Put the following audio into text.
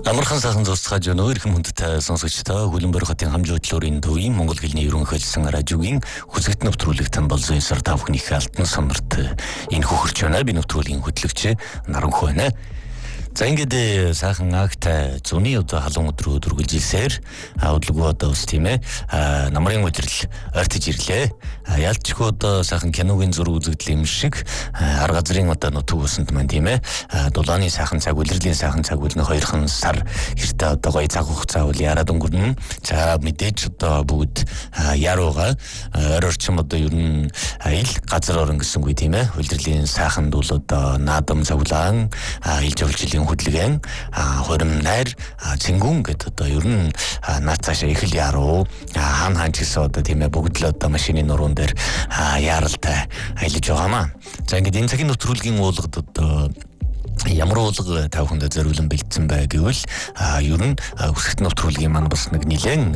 Амархан сайхан зурцгааж өнөө ирхэн хүндтэй сонсогчдоо Хүлэмбэр хотын хамжуудлын төвийн Монгол хэлний ерөнхийлсөн радиогийн хүсэгт нэвтрүүлэгтэн болзон сар тавхных алтан сонорт энэ хөхөрч байна. Би нэвтрүүлгийн хөтлөгч Наранху байна. За ингээд сайхан агтай зуны одоо халуун өдрөө дөрвөлжилсээр удалгүй одоо ус тийм ээ намрын удирдал ойртож ирлээ. Ялчгүй одоо сайхан киногийн зураг үзэгдэл юм шиг ар газрын одоо нутаг усанд маань тийм ээ дулааны сайхан цаг улирлын сайхан цаг үл нэг 2 сар эртээ одоо гоё цаг хугацаа үл яраад өнгөрнө. За мэдээж одоо бүгд ярууга ойр орчим одоо ер нь ил газар орон гэсэнгүй тийм ээ улирлын сайхан дул одоо наадам цавлаан илж өвлжлийн хөдөлгөөн хорим найр цэнгүүн гэдэг одоо ер нь наацаашаа их л яруу хаан ч гэсэн одоо тийм ээ бүгд л одоо машины нуруунд дээр яаралтай аялж байгаамаа. За ингээд энэ цагийн нэвтрүүлгийн уулгад одоо ямар уулга тавханд зориулан бэлдсэн бай гэвэл ер нь өсөлт нэвтрүүлгийн маань бас нэг нэлээд